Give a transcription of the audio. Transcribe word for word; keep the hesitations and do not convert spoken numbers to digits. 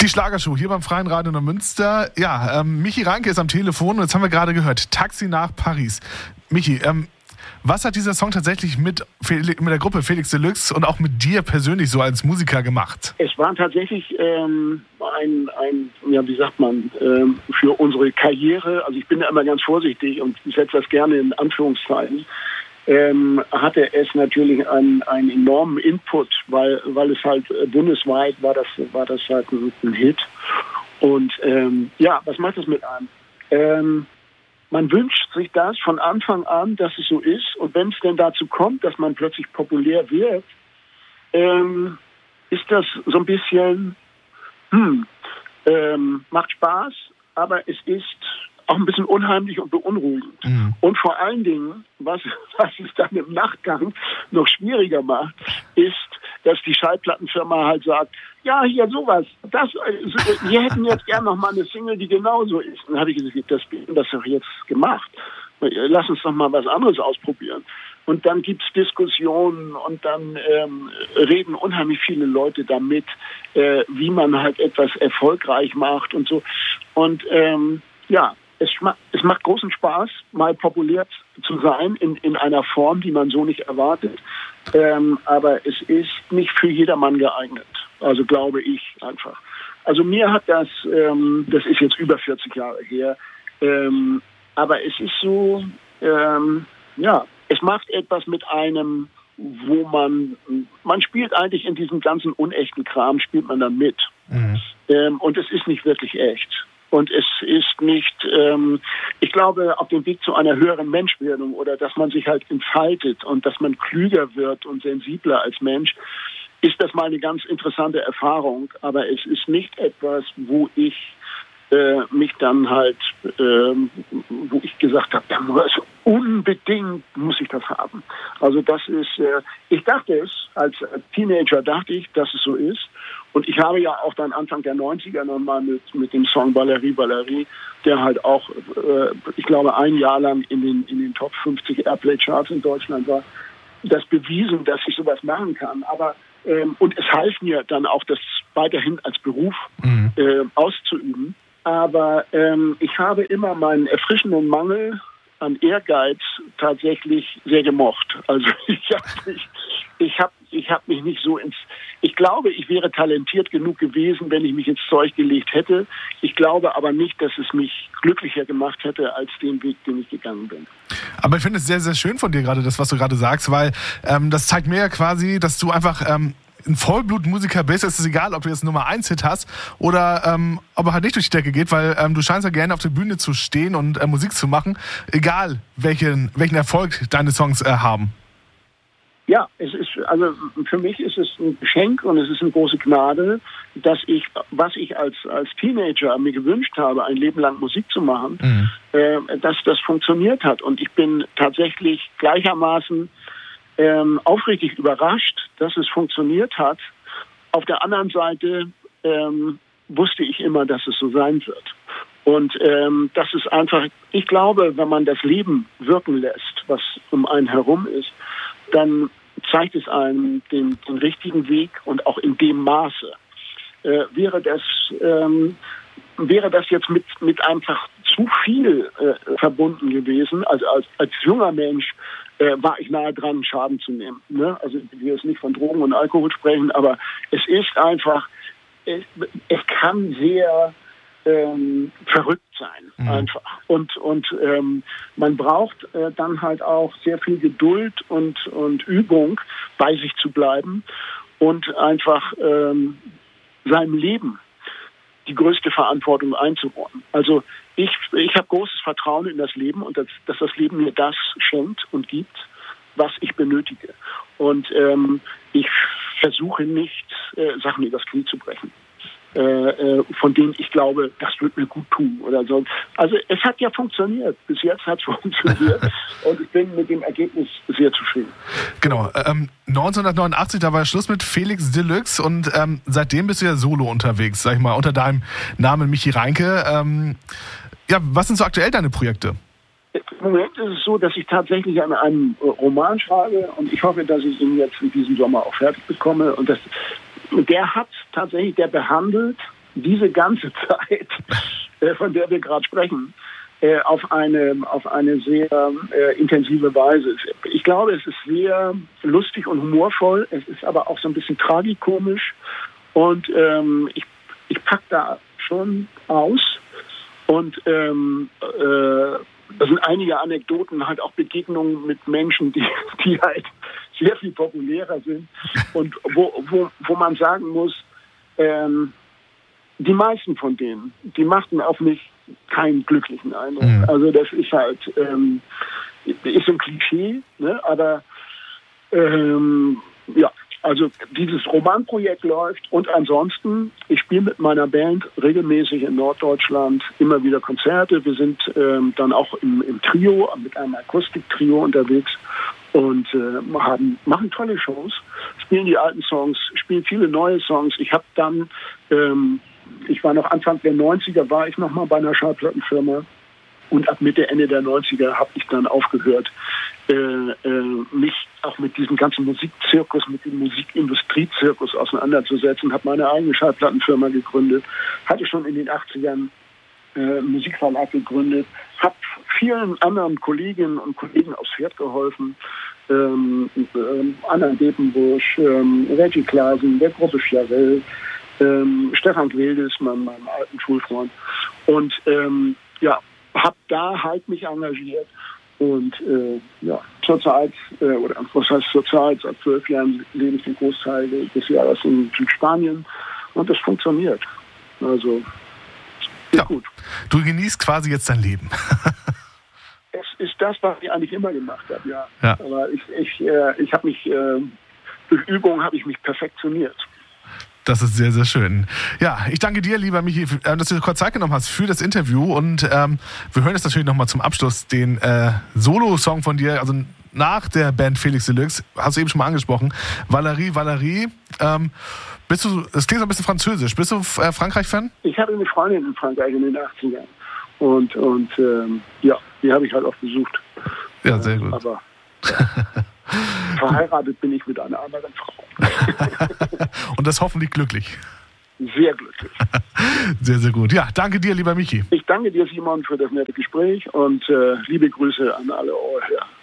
Die Schlagershow hier beim Freien Radio Neumünster. Ja, ähm, Michi Reinke ist am Telefon und jetzt haben wir gerade gehört, Taxi nach Paris. Michi, ähm, was hat dieser Song tatsächlich mit, mit der Gruppe Felix Deluxe und auch mit dir persönlich so als Musiker gemacht? Es war tatsächlich ähm, ein, ein, ja, wie sagt man, ähm, für unsere Karriere, also ich bin da immer ganz vorsichtig und ich setze das gerne in Anführungszeichen, ähm, hatte es natürlich einen, einen enormen Input, weil, weil es halt äh, bundesweit war das, war das halt ein, ein Hit. Und ähm, ja, was macht das mit einem? Ähm, Man wünscht sich das von Anfang an, dass es so ist. Und wenn es denn dazu kommt, dass man plötzlich populär wird, ähm, ist das so ein bisschen, hm, ähm, macht Spaß, aber es ist auch ein bisschen unheimlich und beunruhigend. Mhm. Und vor allen Dingen, was, was es dann im Nachgang noch schwieriger macht, ist, dass die Schallplattenfirma halt sagt, ja, hier sowas, das, wir hätten jetzt gern noch mal eine Single, die genauso ist. Und dann habe ich gesagt, das haben das doch jetzt gemacht. Lass uns doch mal was anderes ausprobieren. Und dann gibt's Diskussionen und dann ähm, reden unheimlich viele Leute damit, äh, wie man halt etwas erfolgreich macht und so. Und ähm, ja, es, es macht großen Spaß, mal populär zu sein in, in einer Form, die man so nicht erwartet. Ähm, aber es ist nicht für jedermann geeignet. Also glaube ich einfach. Also mir hat das, ähm, das ist jetzt über vierzig Jahre her, ähm, aber es ist so, ähm, ja, es macht etwas mit einem, wo man, man spielt eigentlich in diesem ganzen unechten Kram, spielt man dann mit. Mhm. Ähm, und es ist nicht wirklich echt. Und es ist nicht, ähm, ich glaube, auf dem Weg zu einer höheren Menschwerdung oder dass man sich halt entfaltet und dass man klüger wird und sensibler als Mensch, ist das mal eine ganz interessante Erfahrung. Aber es ist nicht etwas, wo ich äh, mich dann halt, äh, wo ich gesagt habe, ja, also unbedingt muss ich das haben. Also das ist, äh, ich dachte es, als Teenager dachte ich, dass es so ist. Und ich habe ja auch dann Anfang der neunziger nochmal mit, mit dem Song Valerie, Valerie, der halt auch, äh, ich glaube, ein Jahr lang in den, in den Top fünfzig Airplay-Charts in Deutschland war, das bewiesen, dass ich sowas machen kann. Aber ähm, und es half mir dann auch, das weiterhin als Beruf mhm. äh, auszuüben. Aber ähm, ich habe immer meinen erfrischenden Mangel an Ehrgeiz tatsächlich sehr gemocht. Also ich habe mich, ich habe, ich habe mich nicht so ins. Ich glaube, ich wäre talentiert genug gewesen, wenn ich mich ins Zeug gelegt hätte. Ich glaube aber nicht, dass es mich glücklicher gemacht hätte als den Weg, den ich gegangen bin. Aber ich finde es sehr, sehr schön von dir gerade, das, was du gerade sagst, weil ähm, das zeigt mir ja quasi, dass du einfach ähm, ein Vollblutmusiker bist. Es ist egal, ob du jetzt Nummer eins Hit hast oder ähm, ob er halt nicht durch die Decke geht, weil ähm, du scheinst ja gerne auf der Bühne zu stehen und äh, Musik zu machen, egal welchen, welchen Erfolg deine Songs äh, haben. Ja, es ist, also für mich ist es ein Geschenk und es ist eine große Gnade, dass ich, was ich als, als Teenager mir gewünscht habe, ein Leben lang Musik zu machen, mhm. äh, dass das funktioniert hat. Und ich bin tatsächlich gleichermaßen ähm, aufrichtig überrascht, dass es funktioniert hat. Auf der anderen Seite ähm, wusste ich immer, dass es so sein wird. Und ähm, das ist einfach, ich glaube, wenn man das Leben wirken lässt, was um einen herum ist, dann zeigt es einem den, den richtigen Weg und auch in dem Maße. Äh, wäre das ähm, wäre das jetzt mit mit einfach zu viel äh, verbunden gewesen, also als, als junger Mensch äh, war ich nahe dran, Schaden zu nehmen. Ne? Also ich will jetzt nicht von Drogen und Alkohol sprechen, aber es ist einfach, es, es kann sehr Ähm, verrückt sein, mhm. einfach. Und, und ähm, man braucht äh, dann halt auch sehr viel Geduld und, und Übung, bei sich zu bleiben und einfach ähm, seinem Leben die größte Verantwortung einzuräumen. Also ich, ich habe großes Vertrauen in das Leben und das, dass das Leben mir das schenkt und gibt, was ich benötige. Und ähm, ich versuche nicht, äh, Sachen übers Knie zu brechen. Äh, von denen ich glaube, das wird mir gut tun oder so. Also es hat ja funktioniert. Bis jetzt hat es funktioniert und ich bin mit dem Ergebnis sehr zufrieden. Genau. Ähm, neunzehnhundertneunundachtzig, da war Schluss mit Felix Deluxe und ähm, seitdem bist du ja solo unterwegs, sag ich mal, unter deinem Namen Michi Reinke. Ähm, ja, was sind so aktuell deine Projekte? Im Moment ist es so, dass ich tatsächlich an einem Roman schreibe und ich hoffe, dass ich ihn jetzt in diesem Sommer auch fertig bekomme und das Der hat tatsächlich, der behandelt diese ganze Zeit, äh, von der wir gerade sprechen, äh, auf eine, auf eine sehr äh, intensive Weise. Ich glaube, es ist sehr lustig und humorvoll. Es ist aber auch so ein bisschen tragikomisch. Und ähm, ich, ich pack da schon aus. Und ähm, äh, da sind einige Anekdoten, halt auch Begegnungen mit Menschen, die, die halt sehr viel populärer sind und wo, wo, wo man sagen muss, ähm, die meisten von denen, die machten auf mich keinen glücklichen Eindruck. Mhm. Also das ist halt, ähm, ist so ein Klischee, ne? Aber ähm, ja, also dieses Romanprojekt läuft und ansonsten, ich spiele mit meiner Band regelmäßig in Norddeutschland immer wieder Konzerte. Wir sind ähm, dann auch im, im Trio, mit einem Akustiktrio unterwegs und äh, haben, machen tolle Shows, spielen die alten Songs, spielen viele neue Songs. Ich habe dann, ähm, ich war noch Anfang der neunziger, war ich noch mal bei einer Schallplattenfirma. Und ab Mitte, Ende der neunziger habe ich dann aufgehört, äh, äh, mich auch mit diesem ganzen Musikzirkus, mit dem Musikindustriezirkus auseinanderzusetzen. Habe meine eigene Schallplattenfirma gegründet, hatte schon in den achtzigern äh, Musikverlag gegründet, habe vielen anderen Kolleginnen und Kollegen aufs Pferd geholfen. Ähm, äh, Anna Depenbusch, ähm, Reggie Klasen, der Gruppe Chiarell, ähm, Stefan Gwildes, mein, meinem alten Schulfreund. Und ähm, ja, habe da halt mich engagiert und äh, ja, zurzeit, äh, oder was heißt zurzeit, seit zwölf Jahren lebe ich den Großteil des Jahres in Südspanien und das funktioniert. Also, ja, gut. Du genießt quasi jetzt dein Leben. Es ist das, was ich eigentlich immer gemacht habe, ja. ja. Aber ich, ich, äh, ich habe mich, äh, durch Übung habe ich mich perfektioniert. Das ist sehr, sehr schön. Ja, ich danke dir, lieber Michi, dass du dir kurz Zeit genommen hast für das Interview. Und ähm, wir hören jetzt natürlich nochmal zum Abschluss den äh, Solo-Song von dir, also nach der Band Felix Deluxe, hast du eben schon mal angesprochen. Valerie, Valerie. Ähm, bist du, das klingt so ein bisschen französisch. Bist du äh, Frankreich-Fan? Ich habe eine Freundin in Frankreich in den achtzigern. Und, und ähm, ja, die habe ich halt auch besucht. Ja, sehr gut. Aber verheiratet bin ich mit einer anderen Frau. Und das hoffentlich glücklich. Sehr glücklich. Sehr, sehr gut. Ja, danke dir, lieber Michi. Ich danke dir, Simon, für das nette Gespräch und äh, liebe Grüße an alle Ohrhörer.